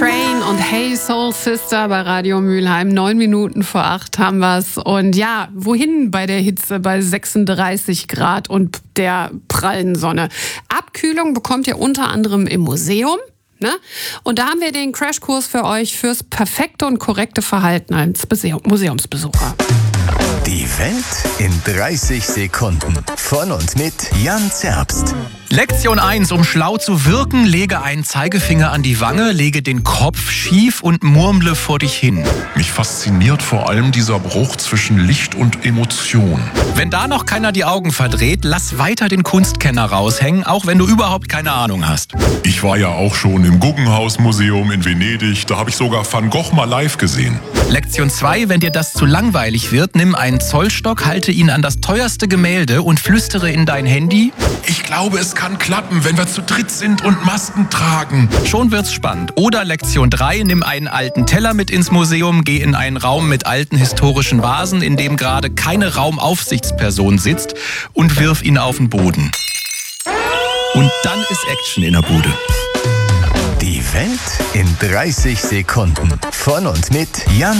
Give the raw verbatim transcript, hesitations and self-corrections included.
Train und Hey Soul Sister bei Radio Mülheim. Neun Minuten vor acht haben wir's. Und ja, wohin bei der Hitze bei sechsunddreißig Grad und der prallen Sonne? Abkühlung bekommt ihr unter anderem im Museum. Ne? Und da haben wir den Crashkurs für euch fürs perfekte und korrekte Verhalten als Museumsbesucher. Die Welt in dreißig Sekunden. Von und mit Jan Zerbst. Lektion eins. Um schlau zu wirken, lege einen Zeigefinger an die Wange, lege den Kopf schief und murmle vor dich hin. Mich fasziniert vor allem dieser Bruch zwischen Licht und Emotion. Wenn da noch keiner die Augen verdreht, lass weiter den Kunstkenner raushängen, auch wenn du überhaupt keine Ahnung hast. Ich war ja auch schon im Guggenhaus-Museum in Venedig. Da habe ich sogar Van Gogh mal live gesehen. Lektion zwei. Wenn dir das zu langweilig wird, nimm einen Zollstock, halte ihn an das teuerste Gemälde und flüstere in dein Handy: Ich glaube, es kann klappen, wenn wir zu dritt sind und Masken tragen. Schon wird's spannend. Oder Lektion drei. Nimm einen alten Teller mit ins Museum, geh in einen Raum mit alten historischen Vasen, in dem gerade keine Raumaufsichtsperson sitzt, und wirf ihn auf den Boden. Und dann ist Action in der Bude. Die Welt in dreißig Sekunden. Von und mit Jan